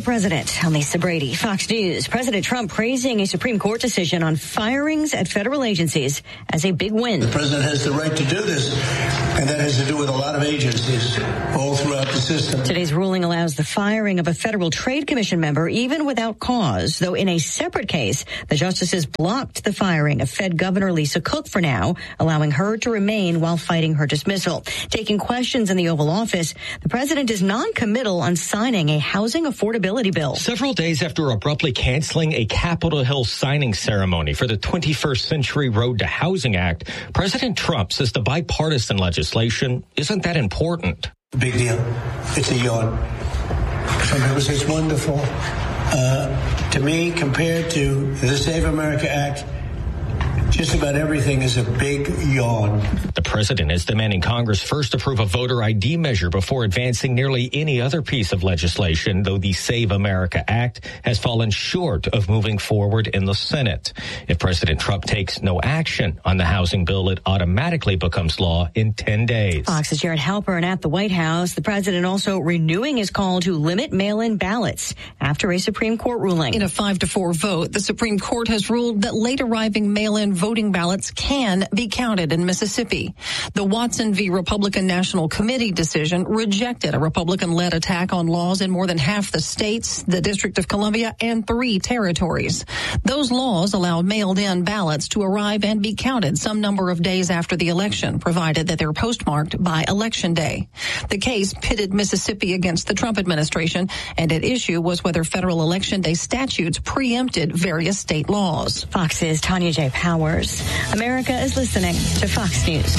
president. I'm Lisa Brady, Fox News. President Trump praising a Supreme Court decision on firings at federal agencies as a big win. The president has the right to do this, and that has to do with a lot of agencies all throughout the system. Today's ruling allows the firing of a Federal Trade Commission member even without cause, though in a separate case, the justices blocked the firing of Fed Governor Lisa Cook for now, allowing her to remain while fighting her dismissal. Taking questions in the Oval Office, the president is non-committal on signing a housing affordability bill. Several days after abruptly canceling a Capitol Hill signing ceremony for the 21st Century Road to Housing Act, President Trump says the bipartisan legislation isn't that important. Big deal. It's a yawn. Some people say it's wonderful. To me, compared to the Save America Act, just about everything is a big yawn. The president is demanding Congress first approve a voter ID measure before advancing nearly any other piece of legislation, though the Save America Act has fallen short of moving forward in the Senate. If President Trump takes no action on the housing bill, it automatically becomes law in 10 days. Fox's Jared Halpern at the White House. The president also renewing his call to limit mail-in ballots after a Supreme Court ruling. In a 5-4 vote, the Supreme Court has ruled that late-arriving mail-in voting ballots can be counted in Mississippi. The Watson v. Republican National Committee decision rejected a Republican-led attack on laws in more than half the states, the District of Columbia, and 3 territories. Those laws allow mailed-in ballots to arrive and be counted some number of days after the election, provided that they're postmarked by Election Day. The case pitted Mississippi against the Trump administration, and at issue was whether federal Election Day statutes preempted various state laws. Fox's Tanya J. Powers. America is listening to Fox News.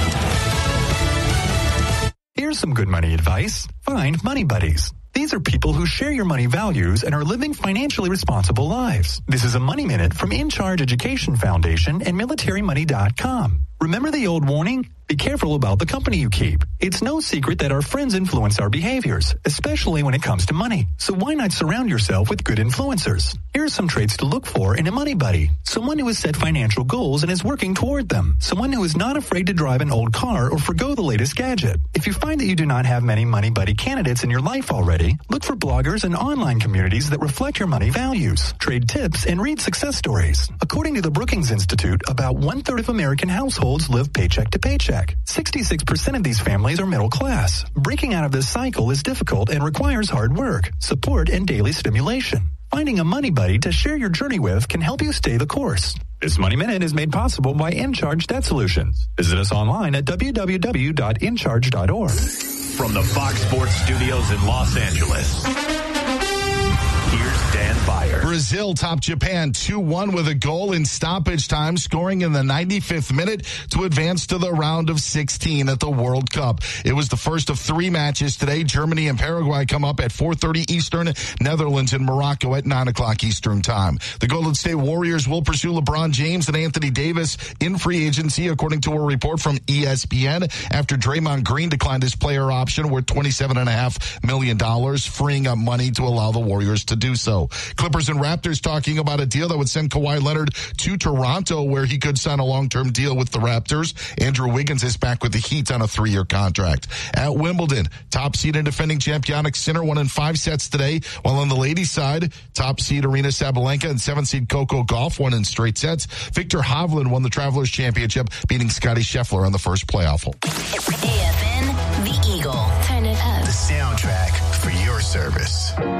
Here's some good money advice. Find Money Buddies. These are people who share your money values and are living financially responsible lives. This is a Money Minute from In Charge Education Foundation and MilitaryMoney.com. Remember the old warning? Be careful about the company you keep. It's no secret that our friends influence our behaviors, especially when it comes to money. So why not surround yourself with good influencers? Here are some traits to look for in a money buddy. Someone who has set financial goals and is working toward them. Someone who is not afraid to drive an old car or forgo the latest gadget. If you find that you do not have many money buddy candidates in your life already, look for bloggers and online communities that reflect your money values. Trade tips and read success stories. According to the Brookings Institute, about 1/3 of American households live paycheck to paycheck. 66% of these families are middle class. Breaking out of this cycle is difficult and requires hard work, support, and daily stimulation. Finding a money buddy to share your journey with can help you stay the course. This Money Minute is made possible by InCharge Debt Solutions. Visit us online at www.incharge.org. From the Fox Sports Studios in Los Angeles, here's Dan Byer. Brazil topped Japan 2-1 with a goal in stoppage time, scoring in the 95th minute to advance to the round of 16 at the World Cup. It was the first of 3 matches today. Germany and Paraguay come up at 4:30 Eastern, Netherlands and Morocco at 9 o'clock Eastern time. The Golden State Warriors will pursue LeBron James and Anthony Davis in free agency, according to a report from ESPN, after Draymond Green declined his player option worth $27.5 million, freeing up money to allow the Warriors to do so. Clippers and Raptors talking about a deal that would send Kawhi Leonard to Toronto, where he could sign a long-term deal with the Raptors. Andrew Wiggins is back with the Heat on a 3-year contract. At Wimbledon, top seed and defending champ Jannik Sinner won in 5 sets today, while on the ladies' side, top seed Aryna Sabalenka and 7th seed Coco Gauff won in straight sets. Victor Hovland won the Travelers Championship, beating Scotty Scheffler on the first playoff hole. AFN, The Eagle. Turn it up. The soundtrack for your service.